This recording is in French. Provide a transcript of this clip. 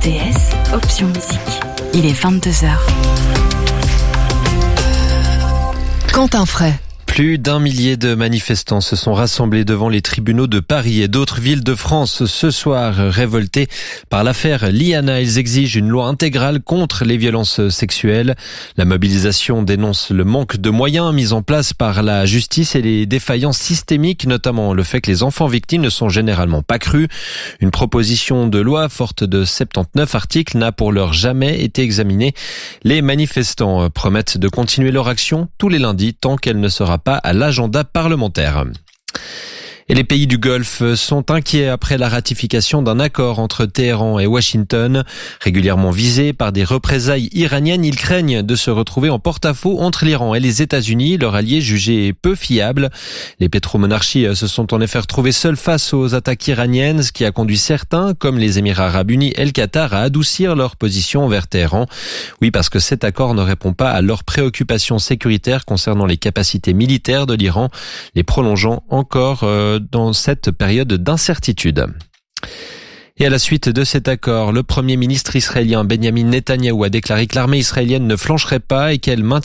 RTS, option musique. Il est 22h. Quentin Fray. Plus d'1 millier de manifestants se sont rassemblés devant les tribunaux de Paris et d'autres villes de France ce soir, révoltés par l'affaire Liana. Ils exigent une loi intégrale contre les violences sexuelles. La mobilisation dénonce le manque de moyens mis en place par la justice et les défaillances systémiques, notamment le fait que les enfants victimes ne sont généralement pas crus. Une proposition de loi forte de 79 articles n'a pour l'heure jamais été examinée. Les manifestants promettent de continuer leur action tous les lundis tant qu'elle ne sera pas à l'agenda parlementaire. Et les pays du Golfe sont inquiets après la ratification d'un accord entre Téhéran et Washington. Régulièrement visés par des représailles iraniennes, ils craignent de se retrouver en porte-à-faux entre l'Iran et les États-Unis, leur allié jugé peu fiable. Les pétromonarchies se sont en effet retrouvées seules face aux attaques iraniennes, ce qui a conduit certains, comme les Émirats arabes unis et le Qatar, à adoucir leur position envers Téhéran. Oui, parce que cet accord ne répond pas à leurs préoccupations sécuritaires concernant les capacités militaires de l'Iran, les prolongeant encore dans cette période d'incertitude. Et à la suite de cet accord, le premier ministre israélien Benjamin Netanyahou a déclaré que l'armée israélienne ne flancherait pas et qu'elle maintiendrait